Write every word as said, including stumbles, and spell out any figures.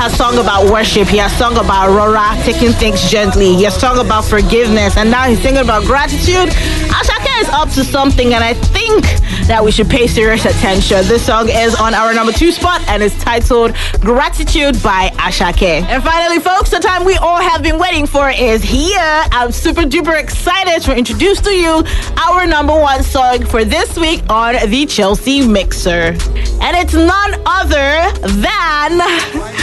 has sung about worship. He has sung about Rora, taking things gently. He has sung about forgiveness. And now he's singing about gratitude. Ashake is up to something, and I think that we should pay serious attention. This song is on our number two spot and is titled Gratitude by Ashake. And finally, folks, the time we all have been waiting for is here. I'm super duper excited to introduce to you our number one song for this week on the Chelsea Mixer. And it's none other than